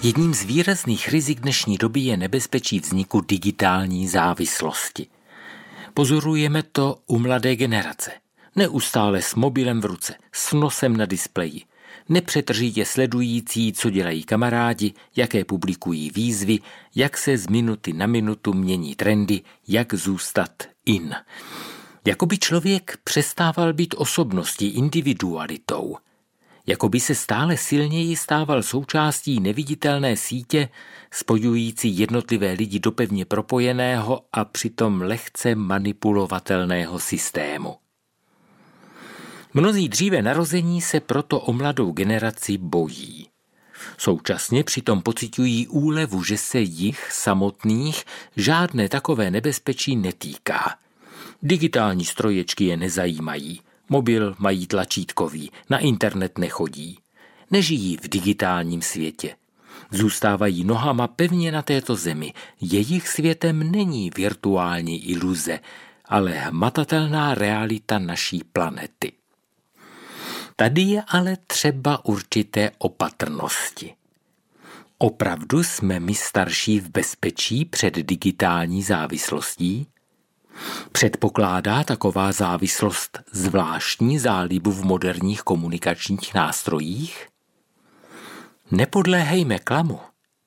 Jedním z výrazných rizik dnešní doby je nebezpečí vzniku digitální závislosti. Pozorujeme to u mladé generace. Neustále s mobilem v ruce, s nosem na displeji. Nepřetržitě sledující, co dělají kamarádi, jaké publikují výzvy, jak se z minuty na minutu mění trendy, jak zůstat in. Jakoby člověk přestával být osobností, individualitou. Jakoby se stále silněji stával součástí neviditelné sítě, spojující jednotlivé lidi do pevně propojeného a přitom lehce manipulovatelného systému. Mnozí dříve narození se proto o mladou generaci bojí. Současně přitom pociťují úlevu, že se jich samotných žádné takové nebezpečí netýká. Digitální stroječky je nezajímají, mobil mají tlačítkový, na internet nechodí. Nežijí v digitálním světě. Zůstávají nohama pevně na této zemi. Jejich světem není virtuální iluze, ale hmatatelná realita naší planety. Tady je ale třeba určité opatrnosti. Opravdu jsme my starší v bezpečí před digitální závislostí? Předpokládá taková závislost zvláštní zálibu v moderních komunikačních nástrojích? Nepodléhejme klamu.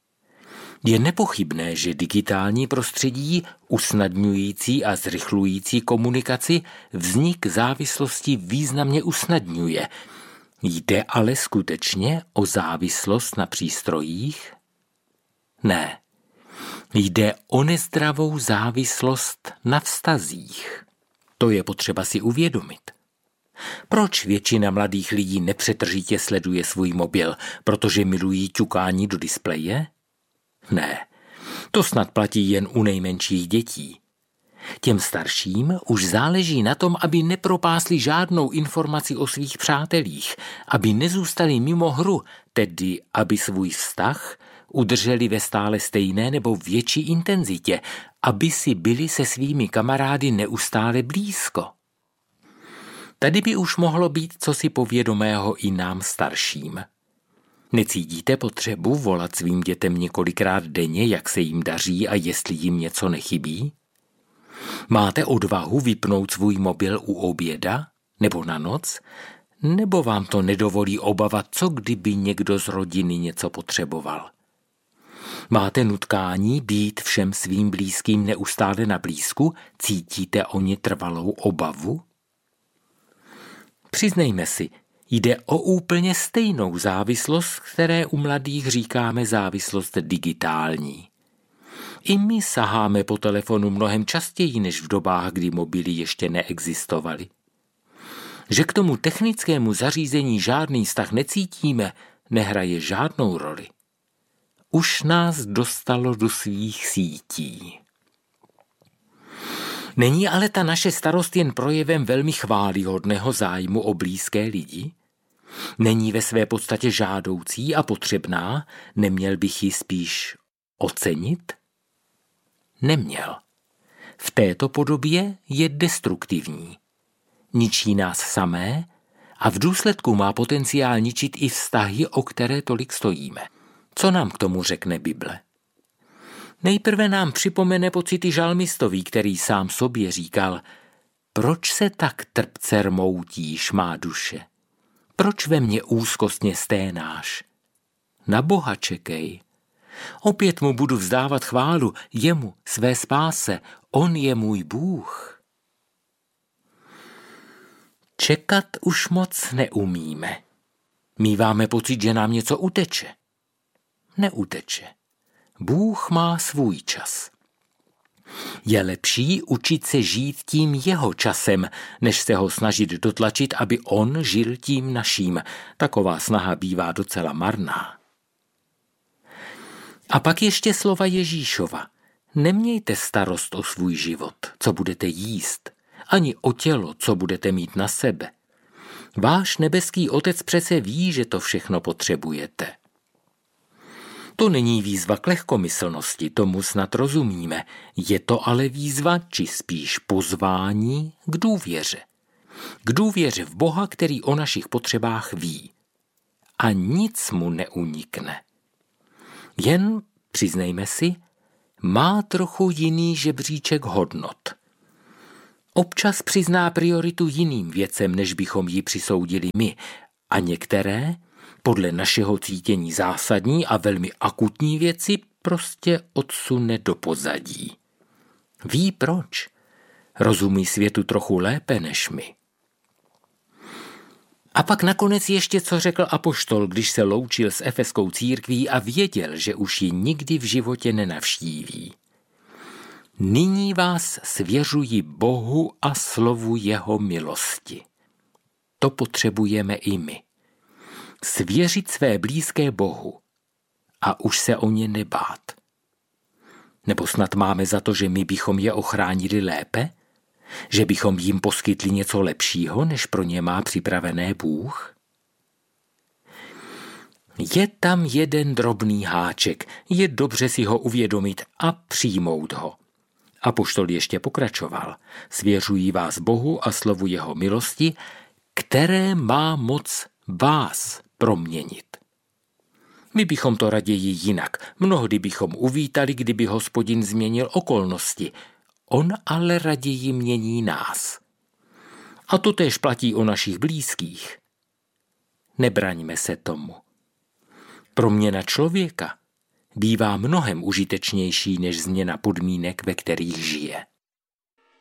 Je nepochybné, že digitální prostředí, usnadňující a zrychlující komunikaci, vznik závislosti významně usnadňuje. Jde ale skutečně o závislost na přístrojích? Ne. Jde o nezdravou závislost na vztazích. To je potřeba si uvědomit. Proč většina mladých lidí nepřetržitě sleduje svůj mobil? Protože milují ťukání do displeje? Ne, to snad platí jen u nejmenších dětí. Těm starším už záleží na tom, aby nepropásli žádnou informaci o svých přátelích, aby nezůstali mimo hru, tedy aby svůj vztah udrželi ve stále stejné nebo větší intenzitě, aby si byli se svými kamarády neustále blízko. Tady by už mohlo být cosi povědomého i nám starším. Necítíte potřebu volat svým dětem několikrát denně, jak se jim daří a jestli jim něco nechybí? Máte odvahu vypnout svůj mobil u oběda nebo na noc? Nebo vám to nedovolí obava, co kdyby někdo z rodiny něco potřeboval? Máte nutkání být všem svým blízkým neustále na blízku? Cítíte o ně trvalou obavu? Přiznejme si, jde o úplně stejnou závislost, které u mladých říkáme závislost digitální. I my saháme po telefonu mnohem častěji než v dobách, kdy mobily ještě neexistovaly. Že k tomu technickému zařízení žádný vztah necítíme, nehraje žádnou roli. Už nás dostalo do svých sítí. Není ale ta naše starost jen projevem velmi chvályhodného zájmu o blízké lidi? Není ve své podstatě žádoucí a potřebná? Neměl bych ji spíš ocenit? Neměl. V této podobě je destruktivní. Ničí nás samé a v důsledku má potenciál ničit i vztahy, o které tolik stojíme. Co nám k tomu řekne Bible? Nejprve nám připomene pocity žalmistovi, který sám sobě říkal: proč se tak trpce rmoutíš, má duše? Proč ve mně úzkostně sténáš? Na Boha čekej. Opět mu budu vzdávat chválu, jemu, své spáse, on je můj Bůh. Čekat už moc neumíme. Míváme pocit, že nám něco uteče. Neuteče. Bůh má svůj čas. Je lepší učit se žít tím jeho časem, než se ho snažit dotlačit, aby on žil tím naším. Taková snaha bývá docela marná. A pak ještě slova Ježíšova. Nemějte starost o svůj život, co budete jíst, ani o tělo, co budete mít na sebe. Váš nebeský Otec přece ví, že to všechno potřebujete. To není výzva k lehkomyslnosti, tomu snad rozumíme. Je to ale výzva, či spíš pozvání k důvěře. K důvěře v Boha, který o našich potřebách ví. A nic mu neunikne. Jen, přiznejme si, má trochu jiný žebříček hodnot. Občas přizná prioritu jiným věcem, než bychom ji přisoudili my, a některé, podle našeho cítění zásadní a velmi akutní věci, prostě odsune do pozadí. Ví proč? Rozumí světu trochu lépe než my. A pak nakonec ještě co řekl apoštol, když se loučil s efeskou církví a věděl, že už ji nikdy v životě nenavštíví. Nyní vás svěřuji Bohu a slovu jeho milosti. To potřebujeme i my. Svěřit své blízké Bohu a už se o ně nebát. Nebo snad máme za to, že my bychom je ochránili lépe? Že bychom jim poskytli něco lepšího, než pro ně má připravené Bůh? Je tam jeden drobný háček, je dobře si ho uvědomit a přijmout ho. Apoštol ještě pokračoval. Svěřuji vás Bohu a slovu jeho milosti, které má moc vás proměnit. My bychom to raději jinak. Mnohdy bychom uvítali, kdyby Hospodin změnil okolnosti. On ale raději mění nás. A to též platí o našich blízkých. Nebraňme se tomu. Proměna člověka bývá mnohem užitečnější než změna podmínek, ve kterých žije.